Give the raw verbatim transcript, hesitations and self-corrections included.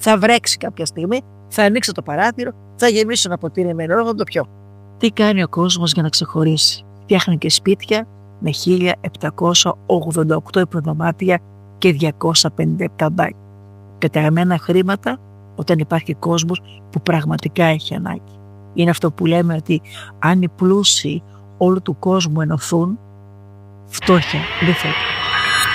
Θα βρέξει κάποια στιγμή, θα ανοίξω το παράθυρο, θα γεμίσω ένα ποτήρι με νερό, θα το πιω. Τι κάνει ο κόσμος για να ξεχωρίσει? Φτιάχνει και σπίτια με χίλια επτακόσια ογδόντα οκτώ υπνοδωμάτια και διακόσια πενήντα επτά μπάνια. Πεταγμένα χρήματα όταν υπάρχει κόσμος που πραγματικά έχει ανάγκη. Είναι αυτό που λέμε ότι αν οι πλούσιοι όλου του κόσμου ενωθούν, φτώχεια δεν θα υπάρχει.